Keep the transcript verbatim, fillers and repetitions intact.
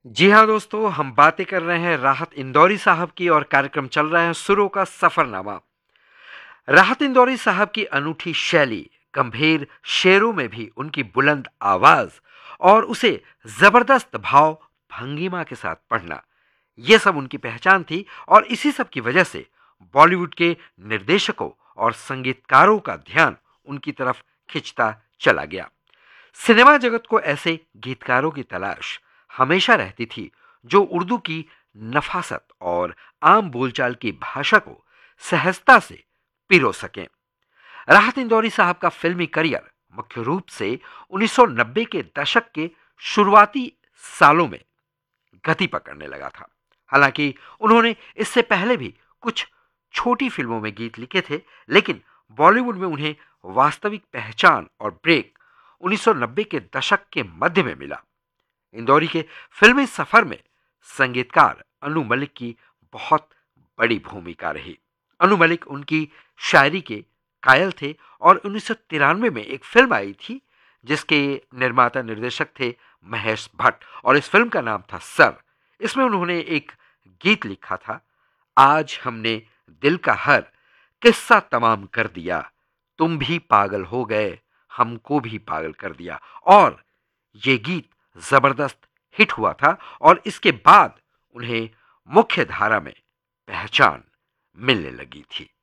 जी हाँ दोस्तों, हम बातें कर रहे हैं राहत इंदौरी साहब की और कार्यक्रम चल रहा है सुरों का सफरनामा। राहत इंदौरी साहब की अनूठी शैली, गंभीर शेरों में भी उनकी बुलंद आवाज और उसे जबरदस्त भाव भंगिमा के साथ पढ़ना, यह सब उनकी पहचान थी और इसी सब की वजह से बॉलीवुड के निर्देशकों और संगीतकारों का ध्यान उनकी तरफ खिंचता चला गया। सिनेमा जगत को ऐसे गीतकारों की तलाश हमेशा रहती थी जो उर्दू की नफासत और आम बोलचाल की भाषा को सहजता से पिरो सकें। राहत इंदौरी साहब का फिल्मी करियर मुख्य रूप से उन्नीस सौ नब्बे के दशक के शुरुआती सालों में गति पकड़ने लगा था। हालांकि उन्होंने इससे पहले भी कुछ छोटी फिल्मों में गीत लिखे थे, लेकिन बॉलीवुड में उन्हें वास्तविक पहचान और ब्रेक उन्नीस सौ नब्बे के दशक के मध्य में मिला। इंदौरी के फिल्मी सफर में संगीतकार अनु मलिक की बहुत बड़ी भूमिका रही। अनु मलिक उनकी शायरी के कायल थे और उन्नीस सौ तिरानवे में एक फिल्म आई थी जिसके निर्माता निर्देशक थे महेश भट्ट और इस फिल्म का नाम था सर। इसमें उन्होंने एक गीत लिखा था, आज हमने दिल का हर किस्सा तमाम कर दिया, तुम भी पागल हो गए, हमको भी पागल कर दिया। और ये गीत जबरदस्त हिट हुआ था और इसके बाद उन्हें मुख्य धारा में पहचान मिलने लगी थी।